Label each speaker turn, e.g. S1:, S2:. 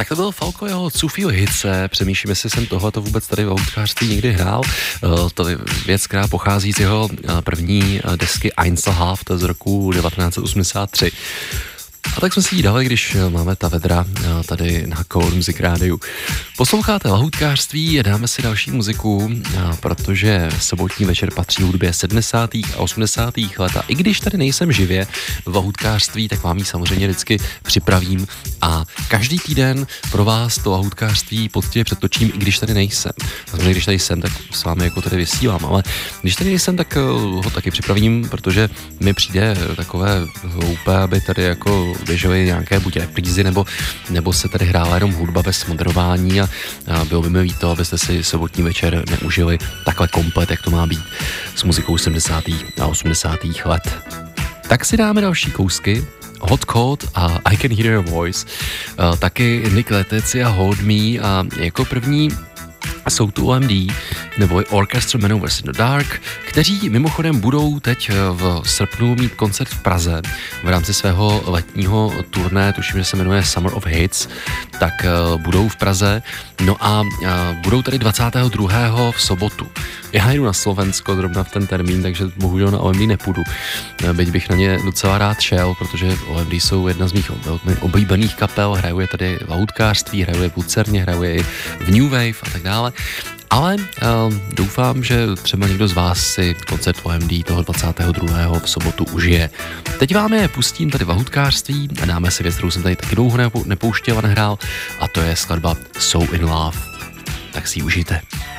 S1: to byl Falco, jeho Zufio Hitze. Přemýšlím, jestli jsem tohleto vůbec tady v Outcastí někdy hrál. To je věc, která pochází z jeho první desky Einzelhaft z roku 1983. A tak jsme si ji dali, když máme ta vedra tady na Core Music Rádiu. Posloucháte lahůdkářství a dáme si další muziku, protože sobotní večer patří hudbě 70. a 80. let. A i když tady nejsem živě v lahůdkářství, tak vám ji samozřejmě vždycky připravím a každý týden pro vás to lahůdkářství poctivě přetočím, i když tady nejsem. Samozřejmě, když tady jsem, tak s vámi jako tady vysílám, ale když tady nejsem, tak ho taky připravím, protože mi přijde takové hloupé, aby tady jako běžely nějaké buď reprízy, nebo se tady hrála jenom hudba bez moderování a bylo by mi líto, abyste si sobotní večer neužili takhle komplet, jak to má být s muzikou 70. a 80. let. Tak si dáme další kousky. Hot Code a I Can Hear Your Voice, taky Nick Letizia Hold Me a jako první jsou tu OMD, nebo Orchestra Manoeuvres in the Dark, kteří mimochodem budou teď v srpnu mít koncert v Praze v rámci svého letního turné, tuším, že se jmenuje Summer of Hits, tak budou v Praze, no a budou tady 22. v sobotu. Já jdu na Slovensko zrovna v ten termín, takže bohužel na OMD nepůjdu. Byť bych na ně docela rád šel, protože OMD jsou jedna z mých oblíbených kapel, hraju je tady v lahůdkářství, hraju je v Lucerně, hraju je i v New Wave a tak dále. Ale doufám, že třeba někdo z vás si koncert OMD toho 22. v sobotu užije. Teď vám je pustím tady v lahůdkářství a dáme si věc, kterou jsem tady taky dlouho nepouštěl a nehrál, a to je skladba So in Love. Tak si ji užijte.